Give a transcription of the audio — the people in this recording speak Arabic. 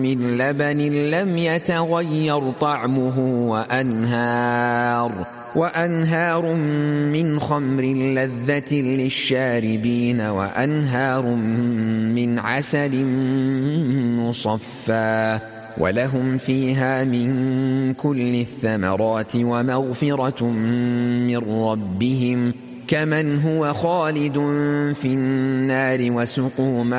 من لبن لم يتغير طعمه وأنهار من خمر لذة للشاربين وأنهار من عسل مصفى ولهم فيها من كل الثمرات ومغفرة من ربهم كمن هو خالد في النار وسقوا